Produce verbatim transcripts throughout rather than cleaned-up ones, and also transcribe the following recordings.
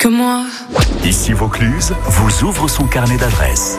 que moi. Ici Vaucluse vous ouvre son carnet d'adresses.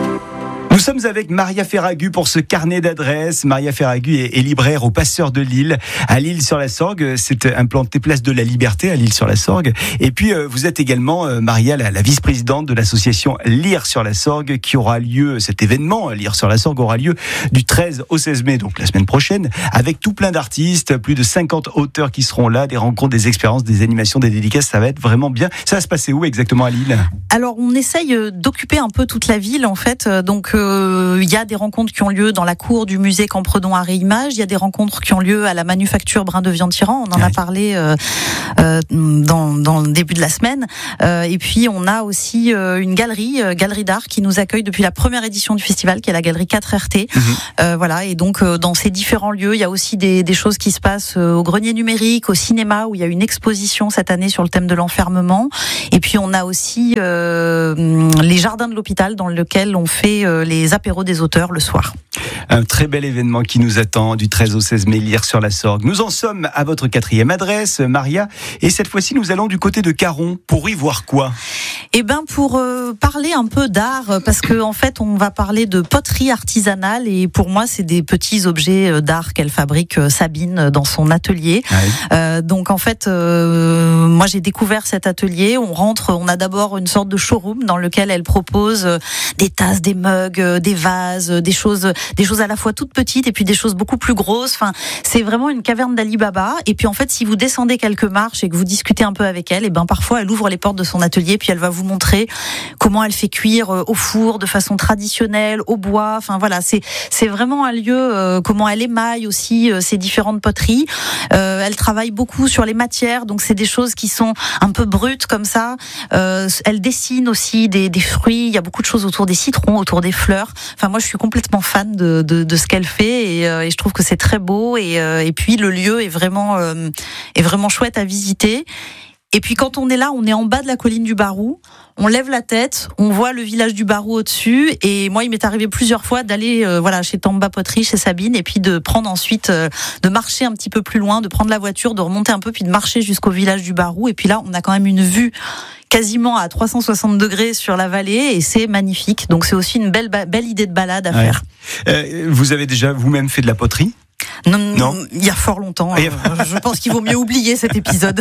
Nous sommes avec Maria Ferragu pour ce carnet d'adresses. Maria Ferragu est, est libraire au Passeur de Lille, à L'Isle-sur-la-Sorgue. C'est implanté place de la Liberté à L'Isle-sur-la-Sorgue. Et puis, euh, vous êtes également, euh, Maria, la, la vice-présidente de l'association Lire sur la Sorgue, qui aura lieu, cet événement, Lire sur la Sorgue, aura lieu du treize au seize mai, donc la semaine prochaine, avec tout plein d'artistes, plus de cinquante auteurs qui seront là, des rencontres, des expériences, des animations, des dédicaces. Ça va être vraiment bien. Ça va se passer où exactement à Lille ? Alors, on essaye d'occuper un peu toute la ville, en fait. Donc, il euh, y a des rencontres qui ont lieu dans la cour du musée Campredon à Réimage. Il y a des rencontres qui ont lieu à la manufacture Brin de Viande-Tyran. On en ouais. a parlé euh, euh, dans, dans le début de la semaine. Euh, et puis, on a aussi euh, une galerie, euh, galerie d'art, qui nous accueille depuis la première édition du festival, qui est la galerie quatre R T. Mmh. Euh, voilà. Et donc, euh, dans ces différents lieux, il y a aussi des, des choses qui se passent euh, au grenier numérique, au cinéma, où il y a une exposition cette année sur le thème de l'enfermement. Et puis, on a aussi euh, les jardins de l'hôpital, dans lequel on fait euh, les apéros des auteurs le soir. Un très bel événement qui nous attend du treize au seize mai, Lire sur la Sorgue. Nous en sommes à votre quatrième adresse, Maria, et cette fois-ci nous allons du côté de Caron pour y voir quoi ? Eh ben pour euh, parler un peu d'art, parce que en fait on va parler de poterie artisanale, et pour moi c'est des petits objets d'art qu'elle fabrique, Sabine, dans son atelier. Ouais. Euh, donc en fait euh, moi j'ai découvert cet atelier. On rentre, on a d'abord une sorte de showroom dans lequel elle propose des tasses, des mugs, des vases, des choses, des choses à la fois toutes petites et puis des choses beaucoup plus grosses. Enfin, c'est vraiment une caverne d'Ali Baba. Et puis en fait, si vous descendez quelques marches et que vous discutez un peu avec elle, et ben parfois elle ouvre les portes de son atelier, puis elle va vous montrer comment elle fait cuire au four de façon traditionnelle, au bois. Enfin voilà, c'est c'est vraiment un lieu, euh, comment elle émaille aussi euh, ces différentes poteries. Euh, elle travaille beaucoup sur les matières, donc c'est des choses qui sont un peu brutes comme ça. Euh, elle dessine aussi des, des fruits. Il y a beaucoup de choses autour des citrons, autour des fleurs. Enfin moi, je suis complètement fan de de, de ce qu'elle fait, et, euh, et je trouve que c'est très beau, et, euh, et puis le lieu est vraiment euh, est vraiment chouette à visiter. Et puis quand on est là, on est en bas de la colline du Barou, on lève la tête, on voit le village du Barou au-dessus, et moi il m'est arrivé plusieurs fois d'aller euh, voilà chez Tamba Poterie, chez Sabine, et puis de prendre ensuite, euh, de marcher un petit peu plus loin, de prendre la voiture, de remonter un peu, puis de marcher jusqu'au village du Barou, et puis là on a quand même une vue quasiment à trois cent soixante degrés sur la vallée, et c'est magnifique. Donc c'est aussi une belle, belle idée de balade à ouais. faire. Euh, vous avez déjà vous-même fait de la poterie ? Non, non, il y a fort longtemps. Euh, je pense qu'il vaut mieux oublier cet épisode.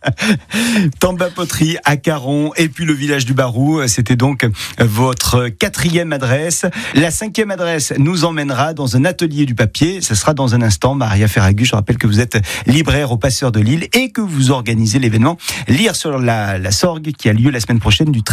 Tamba Poterie à Caron, et puis le village du Barou. C'était donc votre quatrième adresse. La cinquième adresse nous emmènera dans un atelier du papier. Ce sera dans un instant. Maria Ferragu, je rappelle que vous êtes libraire au Passeur de Lille et que vous organisez l'événement Lire sur la, la Sorgue, qui a lieu la semaine prochaine du treize